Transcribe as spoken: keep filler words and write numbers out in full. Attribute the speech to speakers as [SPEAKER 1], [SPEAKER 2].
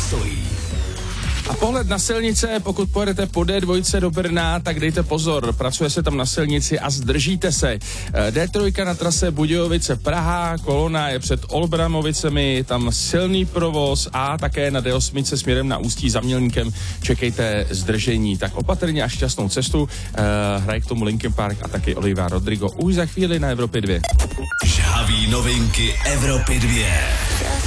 [SPEAKER 1] stojí.
[SPEAKER 2] A pohled na silnice, pokud pojedete po D dva do Brna, tak dejte pozor, pracuje se tam na silnici a zdržíte se. D tři na trase Budějovice Praha, kolona je před Olbramovicemi, tam silný provoz a také na D osm směrem na Ústí za Mělníkem čekejte zdržení. Tak opatrně a šťastnou cestu, uh, hraje k tomu Linkin Park a taky Olivia Rodrigo už za chvíli na Evropě dva.
[SPEAKER 1] Žhavý novinky Evropy dva.